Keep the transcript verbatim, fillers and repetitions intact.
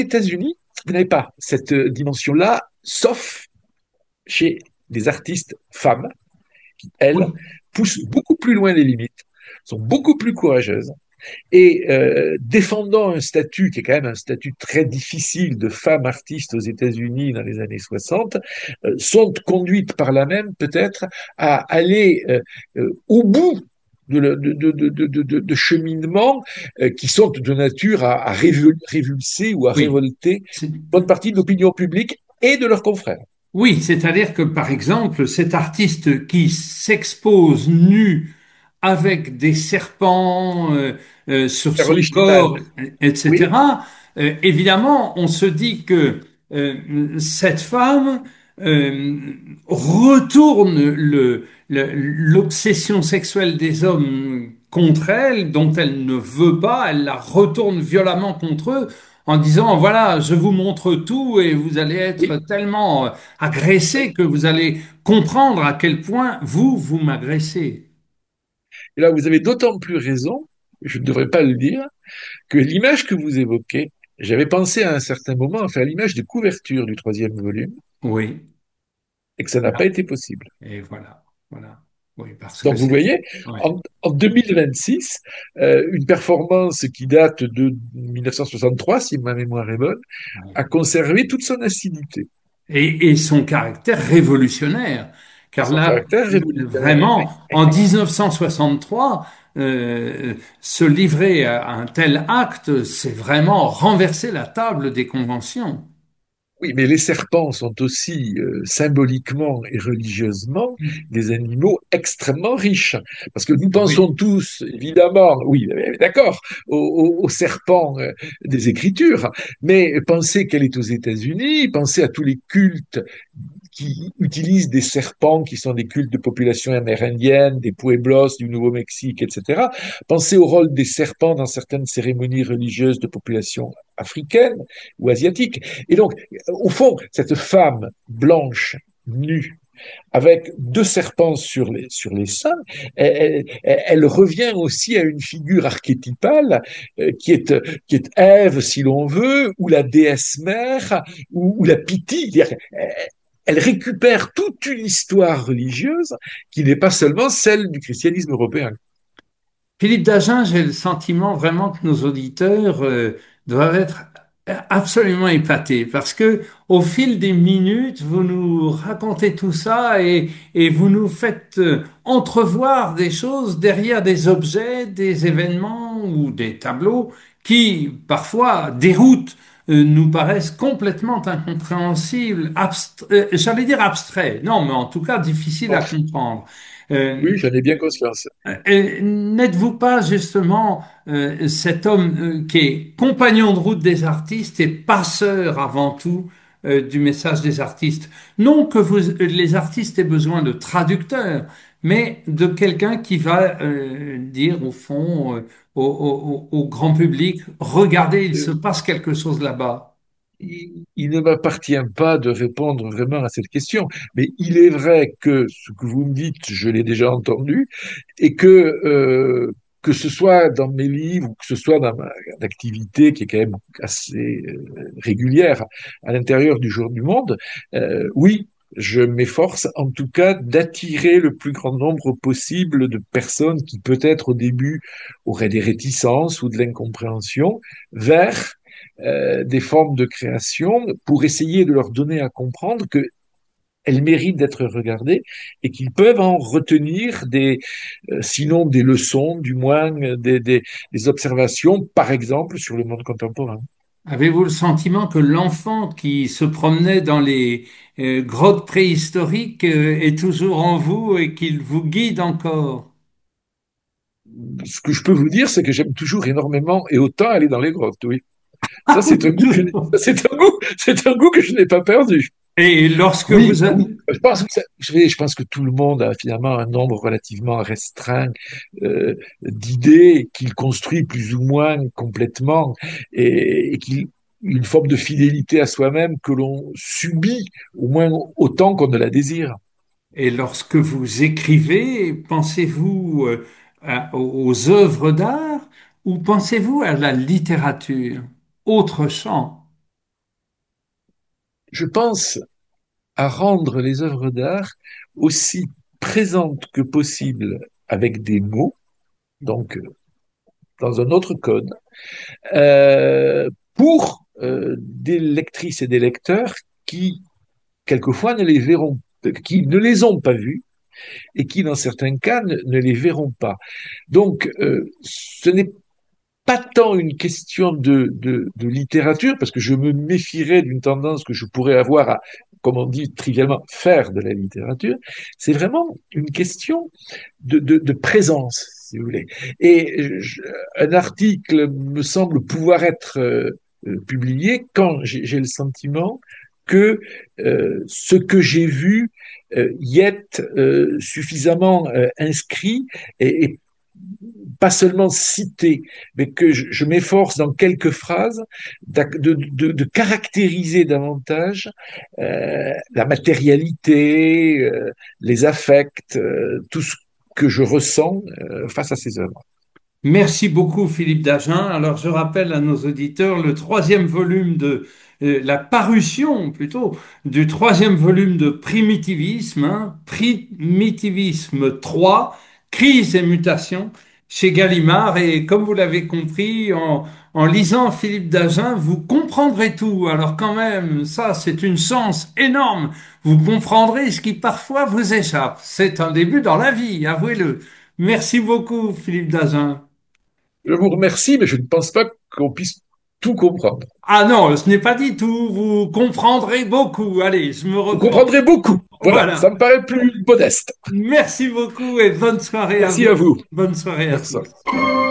États-Unis, vous n'avez pas cette euh, dimension-là, sauf chez des artistes femmes qui, elles, Oui, poussent beaucoup plus loin les limites, sont beaucoup plus courageuses et euh, défendant un statut qui est quand même un statut très difficile de femme artiste aux États-Unis dans les années soixante, euh, sont conduites par là même peut-être à aller euh, euh, au bout de, de, de, de, de, de cheminements euh, qui sont de nature à, à révulser ou à oui. révolter une C'est- bonne partie de l'opinion publique et de leurs confrères. Oui, c'est-à-dire que, par exemple, cet artiste qui s'expose nu avec des serpents euh, euh, sur Carole son Lichtenstein, corps, oui, et cetera, euh, évidemment, on se dit que euh, cette femme euh, retourne le, le- l'obsession sexuelle des hommes contre elle, dont elle ne veut pas, elle la retourne violemment contre eux en disant, voilà, je vous montre tout et vous allez être oui, tellement euh, agressé oui. que vous allez comprendre à quel point vous, vous m'agressez. Et là, vous avez d'autant plus raison, je ne devrais pas le dire, que l'image que vous évoquez, j'avais pensé à un certain moment à faire l'image de couverture du troisième volume, Oui, et que ça n'a pas voilà. été possible. Et voilà, voilà. Oui, parce que Donc vous c'est... voyez, Ouais. en, en deux mille vingt-six, euh, une performance qui date de mille neuf cent soixante-trois, si ma mémoire est bonne, Ouais. a conservé toute son acidité, Et, et son caractère révolutionnaire. et Car son là, caractère révolutionnaire. Oui. vraiment, en mille neuf cent soixante-trois, euh, se livrer à un tel acte, c'est vraiment renverser la table des conventions. Oui, mais les serpents sont aussi euh, symboliquement et religieusement des animaux extrêmement riches. Parce que nous Oui. pensons tous, évidemment, oui, euh, d'accord, aux, aux- aux serpents euh, des Écritures, mais pensez qu'elle est aux États-Unis, pensez à tous les cultes qui utilisent des serpents qui sont des cultes de populations amérindiennes, des Pueblos du Nouveau-Mexique, et cetera. Pensez au rôle des serpents dans certaines cérémonies religieuses de populations africaines ou asiatiques. Et donc, au fond, cette femme blanche, nue, avec deux serpents sur les, sur les seins, elle, elle, elle revient aussi à une figure archétypale euh, qui, est, qui est Ève, si l'on veut, ou la déesse mère, ou, ou la Pythie. Elle récupère toute une histoire religieuse qui n'est pas seulement celle du christianisme européen. Philippe Dagen, j'ai le sentiment vraiment que nos auditeurs euh, doivent être absolument épatés parce que au fil des minutes, vous nous racontez tout ça et, et vous nous faites euh, entrevoir des choses derrière des objets, des événements ou des tableaux qui parfois déroutent, euh, nous paraissent complètement incompréhensibles, abst- euh, j'allais dire abstraits, non, mais en tout cas difficiles à Oh, comprendre. Euh, oui, j'en ai bien conscience. et n'êtes-vous pas justement euh, cet homme euh, qui est compagnon de route des artistes et passeur avant tout euh, du message des artistes? Non que vous, les artistes aient besoin de traducteurs, mais de quelqu'un qui va euh, dire au fond euh, au, au- au- au grand public, regardez, il se Euh, passe quelque chose là-bas. il, il ne m'appartient pas de répondre vraiment à cette question, mais il est vrai que ce que vous me dites, je l'ai déjà entendu, et que euh, que ce soit dans mes livres ou que ce soit dans ma activité qui est quand même assez euh, régulière à l'intérieur du Jour du Monde, euh, oui, je m'efforce en tout cas d'attirer le plus grand nombre possible de personnes qui peut-être au début auraient des réticences ou de l'incompréhension vers euh, des formes de création pour essayer de leur donner à comprendre que elles méritent d'être regardées et qu'ils peuvent en retenir des, euh, sinon des leçons, du moins euh, des, des, des observations, par exemple, sur le monde contemporain. Avez-vous le sentiment que l'enfant qui se promenait dans les euh, grottes préhistoriques euh, est toujours en vous et qu'il vous guide encore? Ce que je peux vous dire, c'est que j'aime toujours énormément et autant aller dans les grottes, oui. Ça, c'est un goût que je, c'est un goût, c'est un goût que je n'ai pas perdu. Et lorsque Oui, vous... a- oui. Je pense que, ça- je vais- je pense que tout le monde a finalement un nombre relativement restreint euh, d'idées qu'il construit plus ou moins complètement et, et qu'il une forme de fidélité à soi-même que l'on subit au moins autant qu'on ne la désire. Et lorsque vous écrivez, pensez-vous euh, à- aux œuvres d'art ou pensez-vous à la littérature? Autre champ. je pense à rendre les œuvres d'art aussi présentes que possible avec des mots, donc dans un autre code, euh, pour euh, des lectrices et des lecteurs qui, quelquefois, ne les verront, qui ne les ont pas vus et qui, dans certains cas, ne, ne les verront pas. Donc, euh, ce n'est pas tant une question de, de, de littérature, parce que je me méfierais d'une tendance que je pourrais avoir à, comme on dit trivialement, faire de la littérature. C'est vraiment une question de, de, de présence, si vous voulez. Et je, un article me semble pouvoir être euh, publié quand j'ai le sentiment que euh, ce que j'ai vu euh, y est euh, suffisamment euh, inscrit et, et pas seulement cité, mais que je, je m'efforce dans quelques phrases de, de, de caractériser davantage euh, la matérialité, euh, les affects, euh, tout ce que je ressens euh, face à ces œuvres. Merci beaucoup, Philippe Dagen. Alors, je rappelle à nos auditeurs le troisième volume de euh, la parution, plutôt, du troisième volume de Primitivisme, hein, Primitivisme trois, Crise et mutation, chez Gallimard. Et comme vous l'avez compris, en, en lisant Philippe Dagen, vous comprendrez tout. Alors, quand même, ça, c'est une chance énorme. Vous comprendrez ce qui parfois vous échappe. C'est un début dans la vie, avouez-le. Merci beaucoup, Philippe Dagen. Je vous remercie, mais je ne pense pas qu'on puisse tout comprendre. Ah non, ce n'est pas dit tout, vous comprendrez beaucoup. Allez, je me Vous reprends. comprendrez beaucoup. Voilà, ça Voilà. me paraît plus modeste. Merci beaucoup et bonne soirée à Merci vous. à vous. Bonne soirée à Merci. tous.